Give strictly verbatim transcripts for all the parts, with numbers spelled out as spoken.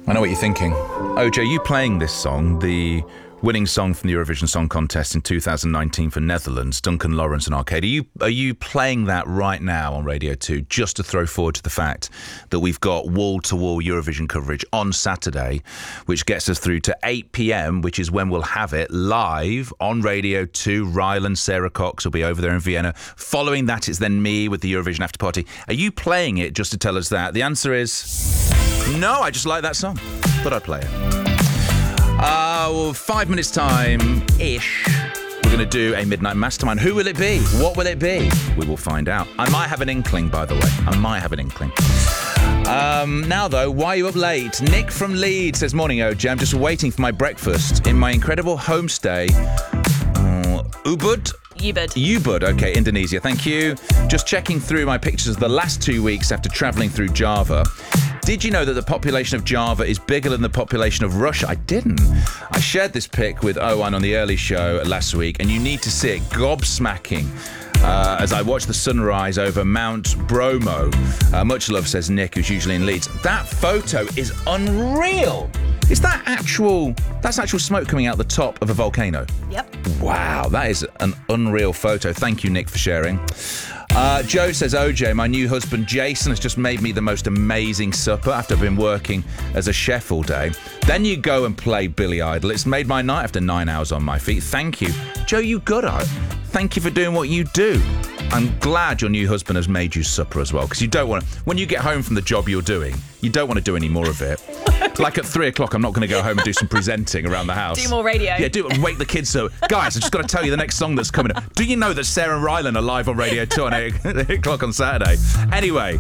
I know what you're thinking. O J, you playing this song, the winning song from the Eurovision Song Contest in two thousand nineteen for Netherlands, Duncan Lawrence and Arcade. Are you, are you playing that right now on Radio two just to throw forward to the fact that we've got wall-to-wall Eurovision coverage on Saturday, which gets us through to eight p.m, which is when we'll have it live on Radio two. Ryland, Sarah Cox will be over there in Vienna. Following that, it's then me with the Eurovision After Party. Are you playing it just to tell us that? The answer is no, I just like that song. Thought I'd play it. Uh, well, five minutes time-ish, we're going to do a Midnight Mastermind. Who will it be? What will it be? We will find out. I might have an inkling, by the way. I might have an inkling. Um, now, though, why are you up late? Nick from Leeds says, morning, O J. I'm just waiting for my breakfast in my incredible homestay. Uh, Ubud? Ubud. Ubud, okay, Indonesia, thank you. Just checking through my pictures of the last two weeks after travelling through Java. Did you know that the population of Java is bigger than the population of Russia? I didn't. I shared this pic with Owen on the early show last week, and you need to see it. Gobsmacking. Uh, as I watch the sunrise over Mount Bromo. Uh, much love, says Nick, who's usually in Leeds. That photo is unreal. Is that actual... That's actual smoke coming out the top of a volcano? Yep. Wow, that is an unreal photo. Thank you, Nick, for sharing. Uh, Joe says, O J, my new husband Jason has just made me the most amazing supper after I've been working as a chef all day. Then you go and play Billy Idol. It's made my night after nine hours on my feet. Thank you. Joe, you good at it. Thank you for doing what you do. I'm glad your new husband has made you supper as well, because you don't want to, when you get home from the job you're doing, you don't want to do any more of it. Like at three o'clock, I'm not going to go home and do some presenting around the house. Do more radio. Yeah, do it and wake the kids up. Guys, I've just got to tell you the next song that's coming up. Do you know that Sarah and Ryland are live on Radio two on eight o'clock on Saturday? Anyway,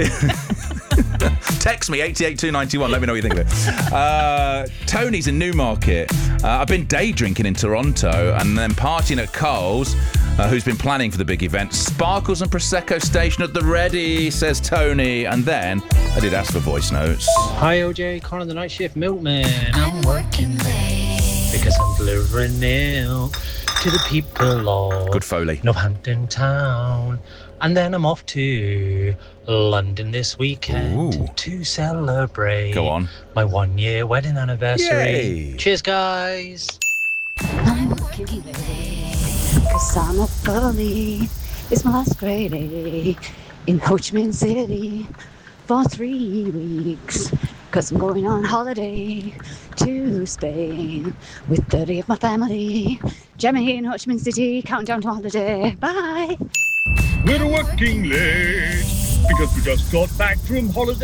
text me, eight eight two nine one, let me know what you think of it. Uh, Tony's in Newmarket. Uh, I've been day drinking in Toronto and then partying at Carl's. Uh, who's been planning for the big event. Sparkles and Prosecco station at the ready, says Tony. And then I did ask for voice notes. Hi, O J, Connor the night shift milkman. I'm working late because I'm delivering milk to the people of Good Foley. Northampton Town. And then I'm off to London this weekend Ooh. to celebrate Go on. my one-year wedding anniversary. Yay. Cheers, guys. I'm working late. Cause I'm a bully. It's my last grade day in Ho Chi Minh City for three weeks. Cause I'm going on holiday to Spain with thirty of my family. Jamming in Ho Chi Minh City, counting down to holiday. Bye. We're working late because we just got back from holiday.